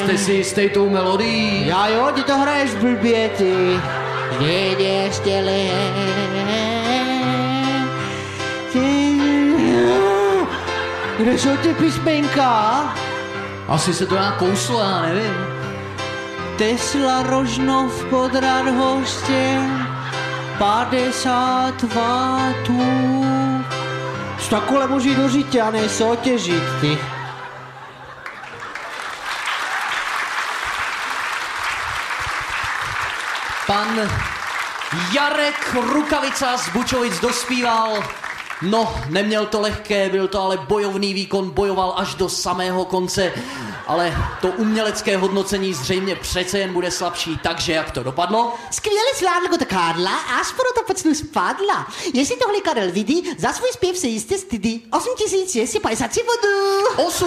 Jste si jistý tou melodií? Já jo, ty to hraješ blbě, ty. Kde jsou ty písmenka? Asi se to nějak kouslo, já nevím. Tesla Rožnov pod Radhoště, 50 vatů. Takhle můžu do žitia, ne soutěžit, ty. Pan Jarek Rukavica z Bučovic dospíval. No, neměl to lehké, byl to ale bojovný výkon, bojoval až do samého konce, ale to umělecké hodnocení zřejmě přece jen bude slabší, takže jak to dopadlo? Skvěle zvládla to Karla, až pro to pocnu spadla. Jestli tohle Karel vidí, za svůj zpěv se jistě stydí. 8653 bodů.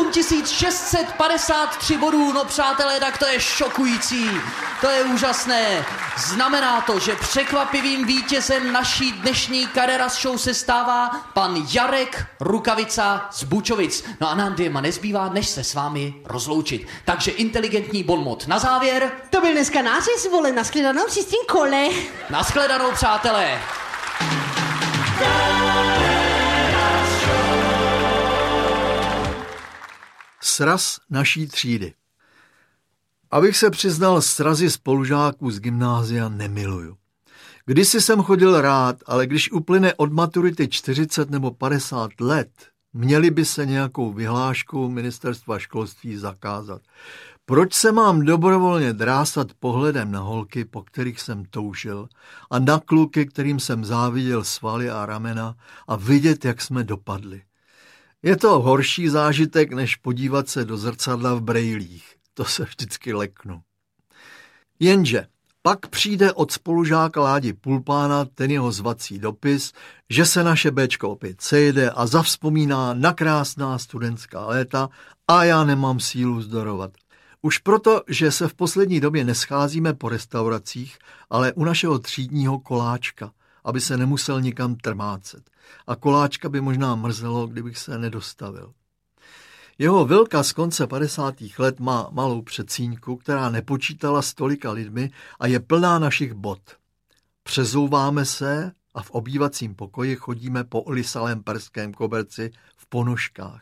8653 bodů, no přátelé, tak to je šokující, to je úžasné. Znamená to, že překvapivým vítězem naší dnešní Carreras Show se stává pan Jarek Rukavica z Bučovic. No a nám dvěma nezbývá, než se s vámi rozloučit. Takže inteligentní bonmot na závěr. To byl dneska nářez, vole, nashledanou příštím kole. Nashledanou, přátelé. Sraz naší třídy. Abych se přiznal, srazy spolužáků z gymnázia nemiluju. Kdysi jsem chodil rád, ale když uplyne od maturity 40 nebo 50 let, měli by se nějakou vyhláškou ministerstva školství zakázat. Proč se mám dobrovolně drásat pohledem na holky, po kterých jsem toužil, a na kluky, kterým jsem záviděl svaly a ramena, a vidět, jak jsme dopadli? Je to horší zážitek, než podívat se do zrcadla v brejlích. To se vždycky leknu. Jenže pak přijde od spolužáka Ládi Pulpána ten jeho zvací dopis, že se naše béčko opět sejde a zavzpomíná na krásná studentská léta a já nemám sílu zdorovat. Už proto, že se v poslední době nescházíme po restauracích, ale u našeho třídního Koláčka, aby se nemusel nikam trmácet. A Koláčka by možná mrzelo, kdybych se nedostavil. Jeho Vilka z konce 50. let má malou předsíňku, která nepočítala s tolika lidmi a je plná našich bot. Přezouváme se a v obývacím pokoji chodíme po olisalém perském koberci v ponožkách.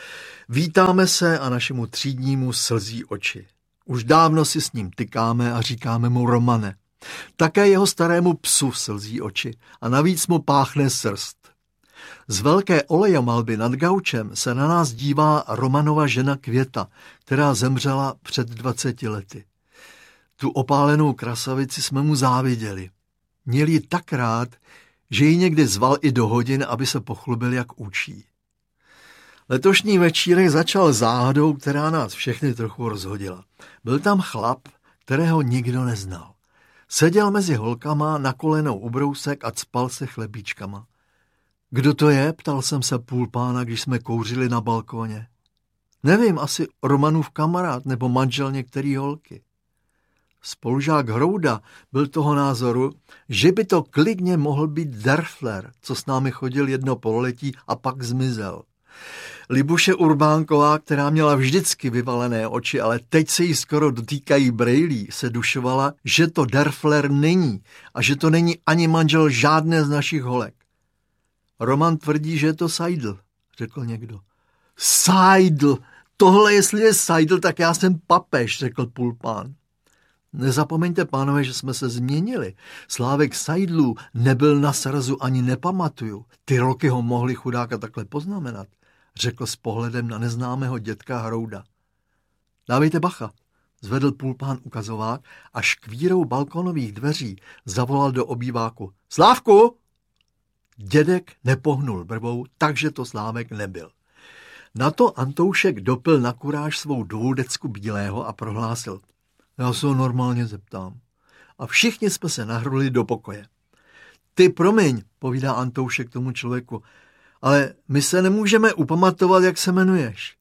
Vítáme se a našemu třídnímu slzí oči. Už dávno si s ním tykáme a říkáme mu Romane. Také jeho starému psu slzí oči a navíc mu páchne srst. Z velké olejomalby nad gaučem se na nás dívá Romanova žena Květa, která zemřela před 20 lety. Tu opálenou krasavici jsme mu záviděli. Měl ji tak rád, že ji někdy zval i do hodin, aby se pochlubil, jak učí. Letošní večírek začal záhadou, která nás všechny trochu rozhodila. Byl tam chlap, kterého nikdo neznal. Seděl mezi holkama na kolenou u brousek a cpal se chlebíčkama. Kdo to je? Ptal jsem se Pulpána, když jsme kouřili na balkóně. Nevím, asi Romanův kamarád nebo manžel některý holky. Spolužák Hrouda byl toho názoru, že by to klidně mohl být Derfler, co s námi chodil jedno pololetí a pak zmizel. Libuše Urbánková, která měla vždycky vyvalené oči, ale teď se jí skoro dotýkají brejlí, se dušovala, že to Derfler není a že to není ani manžel žádné z našich holek. Roman tvrdí, že je to Seidl, řekl někdo. Seidl! Tohle jestli je Seidl, tak já jsem papež, řekl Pulpán. Nezapomeňte, pánové, že jsme se změnili. Slávek Seidlů nebyl na srazu ani nepamatuju. Ty roky ho mohli chudáka takhle poznamenat, řekl s pohledem na neznámého dětka Hrouda. Dávejte bacha, zvedl Pulpán ukazovák a škvírou balkonových dveří zavolal do obýváku. Slávku! Dědek nepohnul brvou, takže to Slávek nebyl. Na to Antoušek dopil na kuráž svou dvoudecku bílého a prohlásil. Já se ho normálně zeptám. A všichni jsme se nahrnuli do pokoje. Ty promiň, povídá Antoušek tomu člověku, ale my se nemůžeme upamatovat, jak se jmenuješ.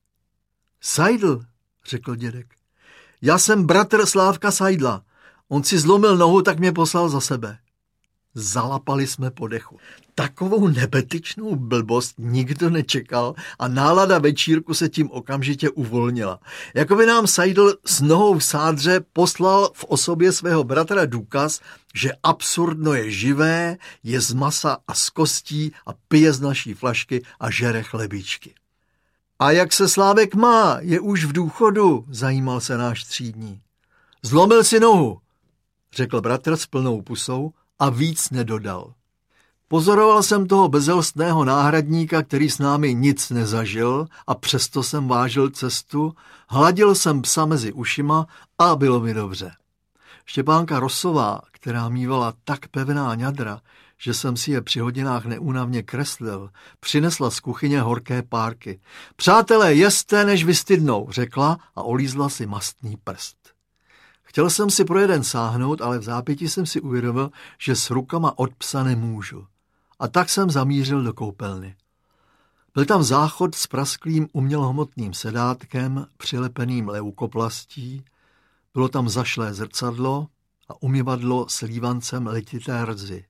Seidl, řekl dědek. Já jsem bratr Slávka Seidla. On si zlomil nohu, tak mě poslal za sebe. Zalapali jsme po dechu. Takovou nebetyčnou blbost nikdo nečekal a nálada večírku se tím okamžitě uvolnila. Jakoby nám Seidl s nohou v sádře poslal v osobě svého bratra důkaz, že absurdno je živé, je z masa a z kostí a pije z naší flašky a žere chlebíčky. A jak se Slávek má, je už v důchodu, zajímal se náš třídní. Zlomil si nohu, řekl bratr s plnou pusou a víc nedodal. Pozoroval jsem toho bezelstného náhradníka, který s námi nic nezažil a přesto jsem vážil cestu, hladil jsem psa mezi ušima a bylo mi dobře. Štěpánka Rosová, která mívala tak pevná ňadra, že jsem si je při hodinách neúnavně kreslil, přinesla z kuchyně horké párky. Přátelé, jeste, než vystydnou, řekla a olízla si mastný prst. Chtěl jsem si pro jeden sáhnout, ale v zápětí jsem si uvědomil, že s rukama od psa nemůžu. A tak jsem zamířil do koupelny. Byl tam záchod s prasklým umělohmotným sedátkem, přilepeným leukoplastí, bylo tam zašlé zrcadlo a umyvadlo s lívancem letité rzy.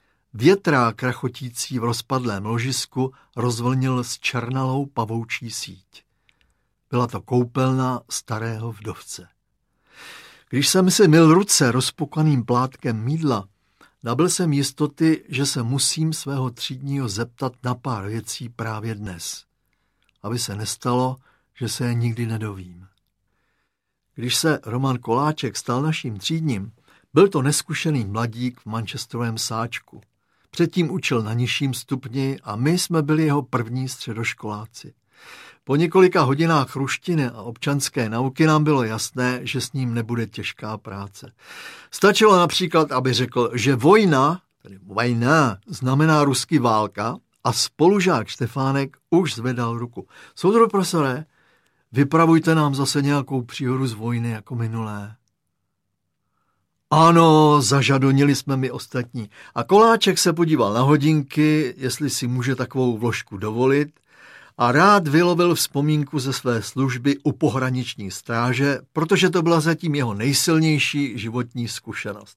Větrák rachotící v rozpadlém ložisku rozvlnil s černalou pavoučí síť. Byla to koupelna starého vdovce. Když jsem si myl ruce rozpukaným plátkem mýdla, nabyl jsem jistoty, že se musím svého třídního zeptat na pár věcí právě dnes, aby se nestalo, že se je nikdy nedovím. Když se Roman Koláček stal naším třídním, byl to neskušený mladík v manchesterovém sáčku. Předtím učil na nižším stupni a my jsme byli jeho první středoškoláci. Po několika hodinách ruštiny a občanské nauky nám bylo jasné, že s ním nebude těžká práce. Stačilo například, aby řekl, že vojna znamená rusky válka a spolužák Štefánek už zvedal ruku. Soudruh profesore, vypravujte nám zase nějakou příhodu z vojny jako minulé. Ano, zažadonili jsme my ostatní. A Koláček se podíval na hodinky, jestli si může takovou vložku dovolit, a rád vylovil vzpomínku ze své služby u pohraniční stráže, protože to byla zatím jeho nejsilnější životní zkušenost.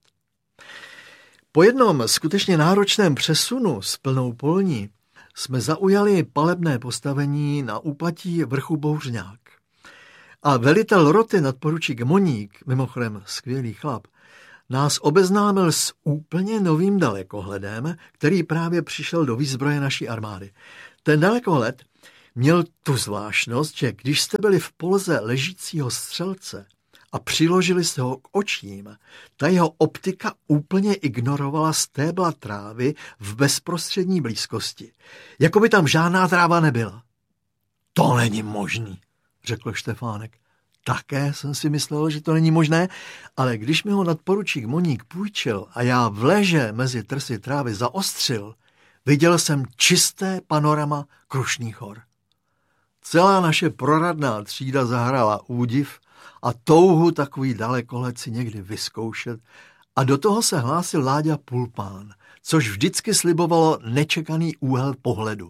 Po jednom skutečně náročném přesunu s plnou polní jsme zaujali palebné postavení na úpatí vrchu Bouřňák. A velitel roty nadporučík Moník, mimochodem skvělý chlap, nás obeznámil s úplně novým dalekohledem, který právě přišel do výzbroje naší armády. Ten dalekohled měl tu zvláštnost, že když jste byli v poloze ležícího střelce a přiložili jste ho k očím, ta jeho optika úplně ignorovala stébla trávy v bezprostřední blízkosti. Jako by tam žádná tráva nebyla. To není možný, řekl Štefánek. Také jsem si myslel, že to není možné, ale když mi ho nadporučík Moník půjčil a já v leže mezi trsy trávy zaostřil, viděl jsem čisté panorama Krušných hor. Celá naše proradná třída zahrála údiv a touhu takový dalekohled si někdy vyzkoušet a do toho se hlásil Láďa Pulpán, což vždycky slibovalo nečekaný úhel pohledu.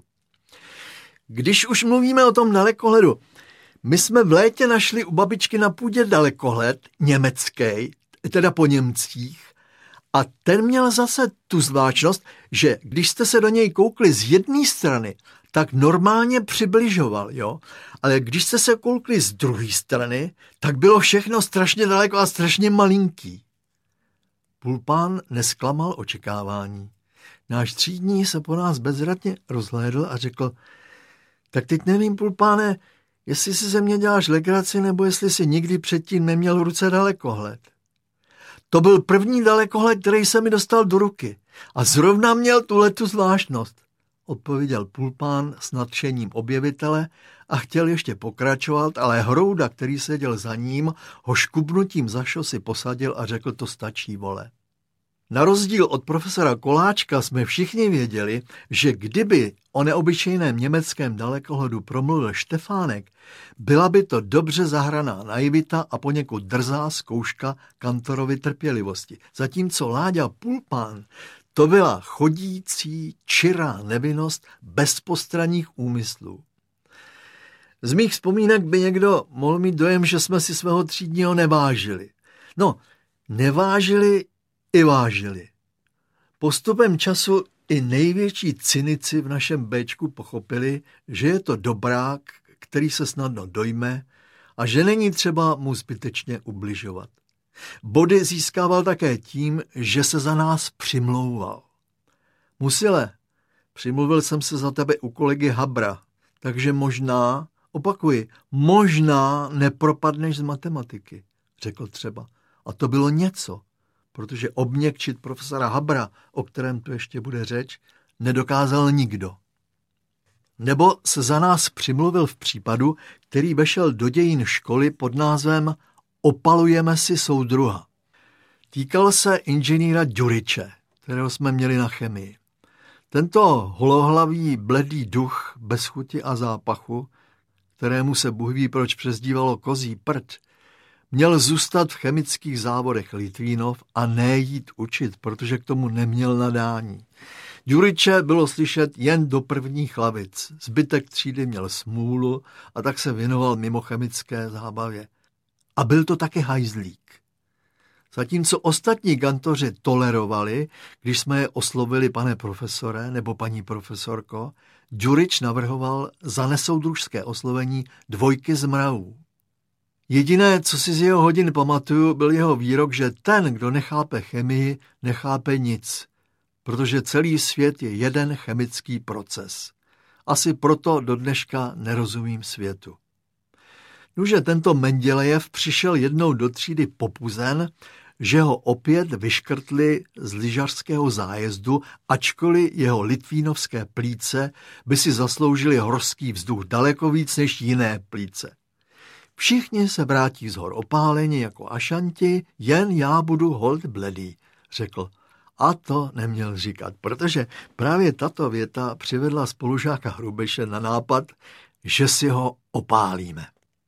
Když už mluvíme o tom dalekohledu, my jsme v létě našli u babičky na půdě dalekohled německý, teda po Němcích, a ten měl zase tu zvláštnost, že když jste se do něj koukli z jedné strany, tak normálně přibližoval, jo? Ale když jste se koukli z druhé strany, tak bylo všechno strašně daleko a strašně malinký. Pulpán nesklamal očekávání. Náš třídní se po nás bezradně rozhlédl a řekl, tak teď nevím, Pulpáne, jestli si ze mě děláš legraci, nebo jestli si nikdy předtím neměl v ruce dalekohled. To byl první dalekohled, který se mi dostal do ruky a zrovna měl tuhletu zvláštnost, odpověděl Pulpán s nadšením objevitele a chtěl ještě pokračovat, ale Hrouda, který seděl za ním, ho škubnutím za šosy posadil a řekl, to stačí, vole. Na rozdíl od profesora Koláčka jsme všichni věděli, že kdyby o neobyčejném německém dalekohledu promluvil Štefánek, byla by to dobře zahraná naivita a poněkud drzá zkouška Kantorovy trpělivosti. Zatímco Láďa Pulpán to byla chodící, čirá nevinnost bez postranních úmyslů. Z mých vzpomínek by někdo mohl mít dojem, že jsme si svého třídního nevážili. No, nevážili i vážili. Postupem času i největší cynici v našem Bčku pochopili, že je to dobrák, který se snadno dojme a že není třeba mu zbytečně ubližovat. Body získával také tím, že se za nás přimlouval. Musile, přimluvil jsem se za tebe u kolegy Habra, takže možná, opakuji, možná nepropadneš z matematiky, řekl třeba. A to bylo něco, protože obměkčit profesora Habra, o kterém tu ještě bude řeč, nedokázal nikdo. Nebo se za nás přimluvil v případu, který vešel do dějin školy pod názvem Opalujeme si soudruha. Týkal se inženýra Ďuriče, kterého jsme měli na chemii. Tento holohlavý bledý duch bez chuti a zápachu, kterému se Bůh ví proč přezdívalo kozí prd, měl zůstat v chemických závodech Litvínov a ne jít učit, protože k tomu neměl nadání. Ďuriče bylo slyšet jen do prvních lavic. Zbytek třídy měl smůlu a tak se věnoval mimochemické zábavě. A byl to taky hajzlík. Zatímco ostatní gantoři tolerovali, když jsme je oslovili pane profesore nebo paní profesorko, Ďurič navrhoval za nesoudružské oslovení 2 z mravů. Jediné, co si z jeho hodin pamatuju, byl jeho výrok, že ten, kdo nechápe chemii, nechápe nic, protože celý svět je jeden chemický proces. Asi proto do dneška nerozumím světu. Nuže tento Mendělejev přišel jednou do třídy popuzen, že ho opět vyškrtli z lyžařského zájezdu, ačkoliv jeho litvínovské plíce by si zasloužili horský vzduch daleko víc než jiné plíce. Všichni se vrátí z hor opáleni jako ašanti, jen já budu hold bledý, řekl. A to neměl říkat, protože právě tato věta přivedla spolužáka Hrubeše na nápad, že si ho opálíme.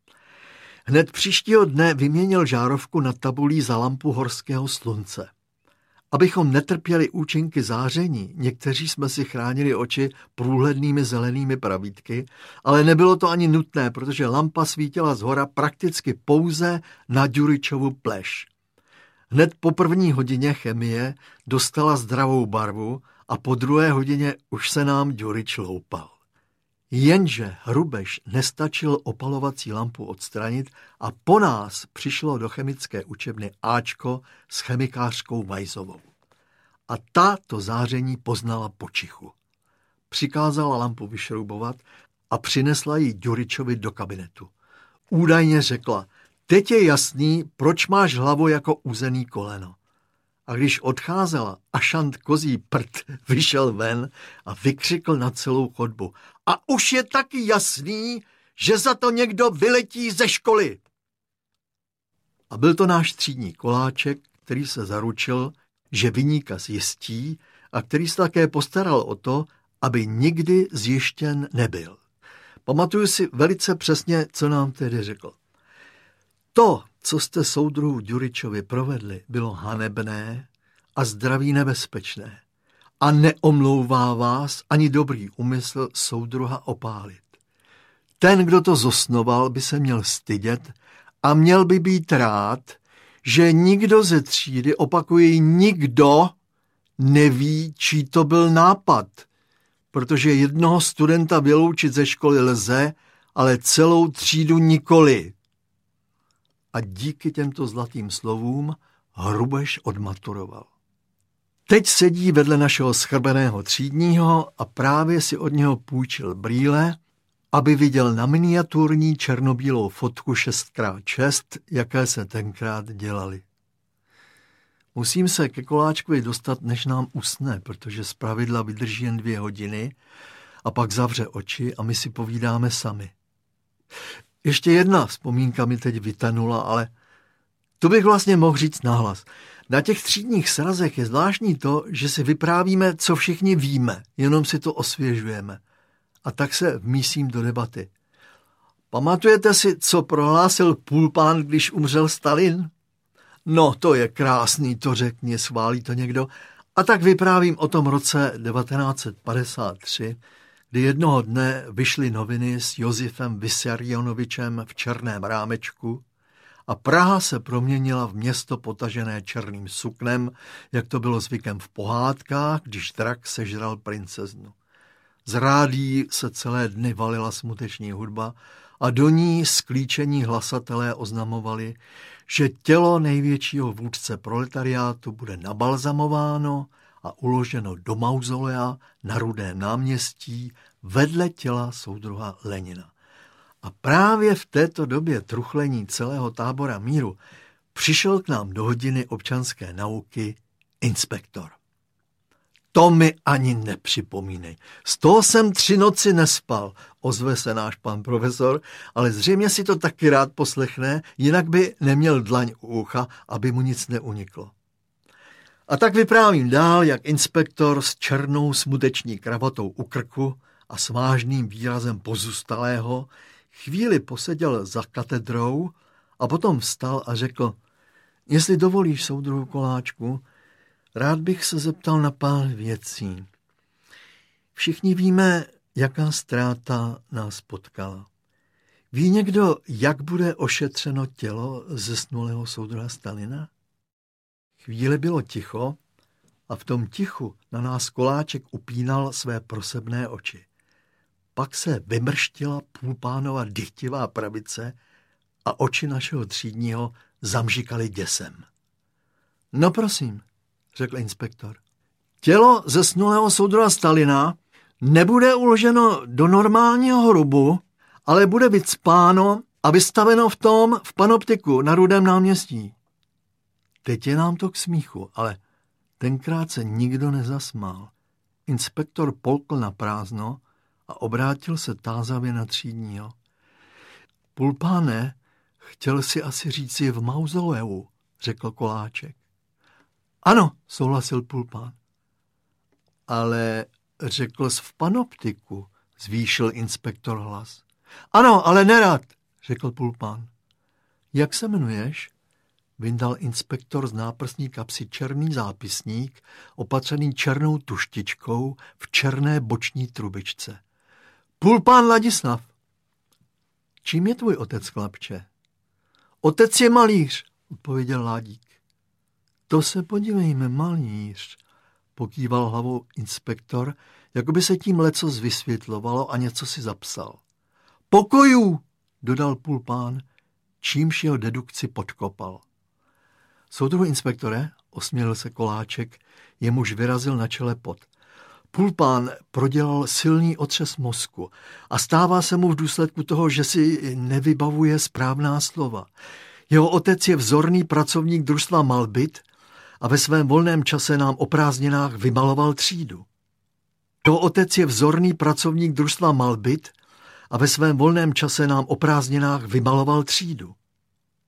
Hned příštího dne vyměnil žárovku nad tabulí za lampu horského slunce. Abychom netrpěli účinky záření, někteří jsme si chránili oči průhlednými zelenými pravítky, ale nebylo to ani nutné, protože lampa svítila zhora prakticky pouze na Ďuričovu pleš. Hned po 1. hodině chemie dostala zdravou barvu a po 2. hodině už se nám Ďurič loupal. Jenže Hrubeš nestačil opalovací lampu odstranit a po nás přišlo do chemické učebny Ačko s chemikářkou Vajzovou. A ta to záření poznala po čichu. Přikázala lampu vyšroubovat a přinesla ji Ďuričovi do kabinetu. Údajně řekla, teď je jasný, proč máš hlavu jako uzený koleno. A když odcházela, ašant kozí prd vyšel ven a vykřikl na celou chodbu. A už je taky jasný, že za to někdo vyletí ze školy. A byl to náš třídní Koláček, který se zaručil, že viníka zjistí a který se také postaral o to, aby nikdy zjištěn nebyl. Pamatuju si velice přesně, co nám tedy řekl. To, co jste soudruhu Ďuričovi provedli, bylo hanebné a zdraví nebezpečné a neomlouvá vás ani dobrý úmysl soudruha opálit. Ten, kdo to zosnoval, by se měl stydět a měl by být rád, že nikdo ze třídy, opakuji, nikdo neví, čí to byl nápad, protože jednoho studenta vyloučit ze školy lze, ale celou třídu nikoli. A díky těmto zlatým slovům Hrubeš odmaturoval. Teď sedí vedle našeho schrbeného třídního a právě si od něho půjčil brýle, aby viděl na miniaturní černobílou fotku 6x6, jaké se tenkrát dělaly. Musím se ke Koláčkovi dostat, než nám usne, protože zpravidla vydrží jen 2 hodiny a pak zavře oči a my si povídáme sami. Ještě jedna vzpomínka mi teď vytanula, ale to bych vlastně mohl říct nahlas. Na těch třídních srazech je zvláštní to, že si vyprávíme, co všichni víme, jenom si to osvěžujeme. A tak se vmísím do debaty. Pamatujete si, co prohlásil Pulpán, když umřel Stalin? No, to je krásný, to řekni, schválí to někdo. A tak vyprávím o tom roce 1953, kdy jednoho dne vyšly noviny s Josifem Vissarionovičem v černém rámečku a Praha se proměnila v město potažené černým suknem, jak to bylo zvykem v pohádkách, když drak sežral princeznu. Z rádií se celé dny valila smuteční hudba a do ní sklíčení hlasatelé oznamovali, že tělo největšího vůdce proletariátu bude nabalzamováno a uloženo do mauzolea na Rudém náměstí vedle těla soudruha Lenina. A právě v této době truchlení celého tábora míru přišel k nám do hodiny občanské nauky inspektor. To mi ani nepřipomínej. Z toho jsem 3 noci nespal, ozve se náš pan profesor, ale zřejmě si to taky rád poslechne, jinak by neměl dlaň u ucha, aby mu nic neuniklo. A tak vyprávím dál, jak inspektor s černou smuteční kravatou u krku a s vážným výrazem pozůstalého chvíli poseděl za katedrou a potom vstal a řekl: jestli dovolíš, soudruhu Koláčku, rád bych se zeptal na pár věcí. Všichni víme, jaká ztráta nás potkala. Ví někdo, jak bude ošetřeno tělo zesnulého soudruha Stalina? Chvíli bylo ticho a v tom tichu na nás Koláček upínal své prosebné oči. Pak se vymrštila Půlpánova dychtivá pravice a oči našeho třídního zamžikaly děsem. No prosím, řekl inspektor. Tělo zesnulého soudruha Stalina nebude uloženo do normálního hrobu, ale bude vycpáno a vystaveno v panoptiku na Rudém náměstí. Teď je nám to k smíchu, ale tenkrát se nikdo nezasmál. Inspektor polkl na prázdno a obrátil se tázavě na třídního. Půlpáne, chtěl si asi říci v mauzoleu, řekl Koláček. Ano, souhlasil Půlpán. Ale řekl jsi v panoptiku, zvýšil inspektor hlas. Ano, ale nerad, řekl Půlpán. Jak se jmenuješ? Vyndal inspektor z náprsní kapsy černý zápisník, opatřený černou tuštičkou v černé boční trubičce. Půlpán Ladislav. Čím je tvůj otec, chlapče? Otec je malíř, odpověděl Ládík. To se podívejme, malíř, pokýval hlavou inspektor, jako by se tím lecos vysvětlovalo a něco si zapsal. Pokojů, dodal Půlpán, čímž jeho dedukci podkopal. Soudruhu inspektore, osmělil se Koláček, jemuž vyrazil na čele pot. Půlpán prodělal silný otřes mozku a stává se mu v důsledku toho, že si nevybavuje správná slova. Jeho otec je vzorný pracovník družstva Malbyt a ve svém volném čase nám o prázdninách vymaloval třídu. Jeho otec je vzorný pracovník družstva Malbyt a ve svém volném čase nám o prázdninách vymaloval třídu.